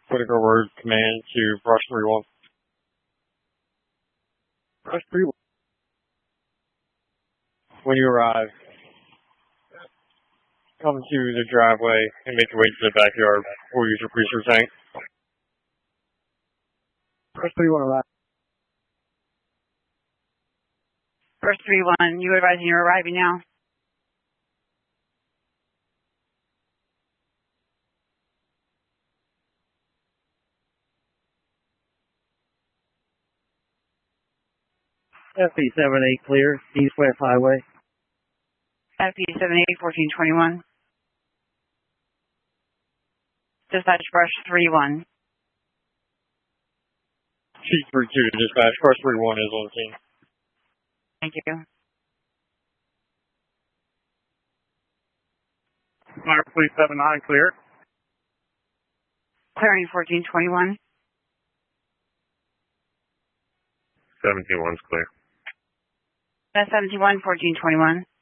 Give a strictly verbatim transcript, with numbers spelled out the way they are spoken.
Critical word command to brush three one. Brush three one. When you arrive, come to the driveway and make your way to the backyard. We'll use your freezer tank. Brush three one arrive. Brush three one, you advising you're arriving now. F P seven eight clear, East West Highway. F P seven eight, fourteen twenty-one. Dispatch brush three one. Chief three two, dispatch, brush three one is on the scene. Thank you. Fire Police seven nine clear. Clearing fourteen twenty-one. seventeen one's clear. That's seventy-one, fourteen twenty-one.